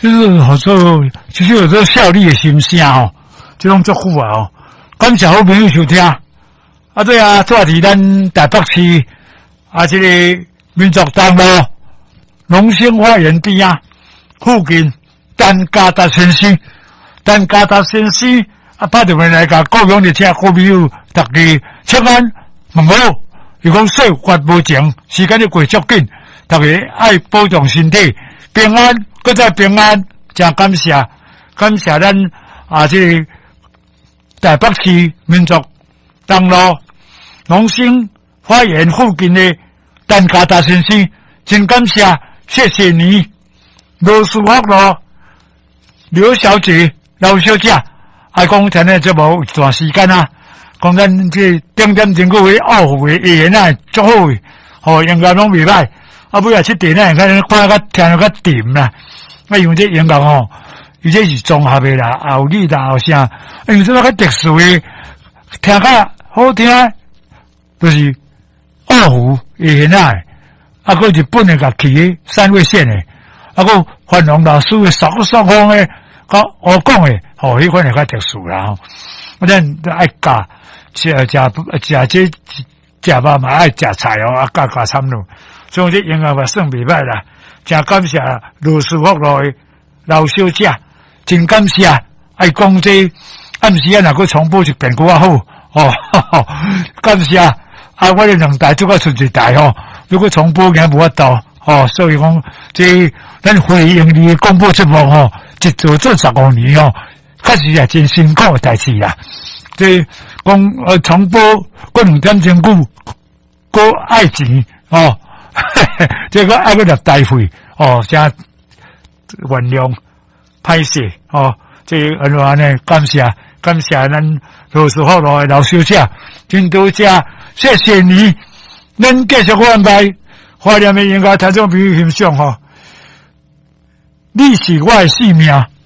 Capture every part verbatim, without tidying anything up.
就是好做，就是有这效力的心声哦，这种祝福啊哦，感谢好朋友收听。啊对啊，住伫咱台北市啊，这个民族东路龙兴花园边啊附近，丹加达先生，丹加达先生啊，拍电话来甲各样的车好朋友，大家请安问好。伊讲说话无情，时间就过足紧，大家爱保重身体，平安，搁再平安，真感谢，感谢咱啊这个台北市民族东路龙兴花园附近的丹加达先生，真感谢，谢谢你，罗斯福路刘小姐、老小姐，啊讲今日这无一段时间啊。讲咱这点点钟个月奥会议员啊，足好诶，吼，音乐拢袂歹。啊，尾啊去电影看看较听较甜啦。啊，因为这音乐吼，伊这是综合诶啦，后语啦后啥，因为这较特殊诶，听较好听，就是奥胡会员啊，啊，个日本诶乐器诶，三味线诶，啊个范龙老师诶，萨克斯风诶，甲我讲诶，吼，迄款诶较特殊啦吼。我咱爱教。食食食这食肉嘛爱食菜哦，啊加加参咯，所以这音乐嘛算袂歹啦。真感谢罗斯福路的老小姐，真感谢爱讲这暗时啊，若个重播一遍更较好哦。呵呵感谢啊，我哋两台做个出一台哦，如果重播嘅无法度哦，所以讲这咱回应你的广播节目哦，一做做十五年哦，确实也真辛苦嘅代志啦。这讲呃重播过两点钟久，过爱钱哦，这个爱个入大费哦，真原谅歹势哦，这安怎呢？感谢感谢咱罗斯福路的老小姐，真多谢，谢谢你，咱继续安排华联的音乐听众朋友欣赏吼，你是我的性命，二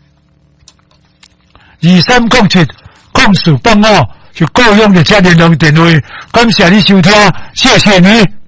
三零七。控诉帮我，就各样的家联络电话，感谢你收听，谢谢你。